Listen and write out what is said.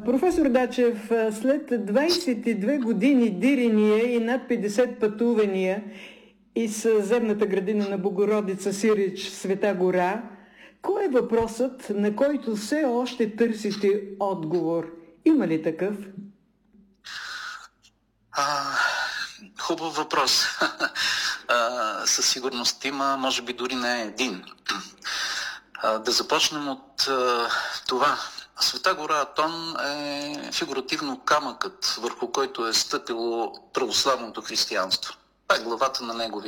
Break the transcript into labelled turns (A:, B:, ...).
A: Професор Дачев, след 22 години дирения и над 50 пътувания из земната градина на Богородица Сирич, Света гора, кой е въпросът, на който все още търсите отговор? Има ли такъв?
B: Хубав въпрос. Със сигурност има, може би дори не един. Да започнем от това. Света гора Атон е фигуративно камъкът, върху който е стъпило православното християнство. Това е главата на неговия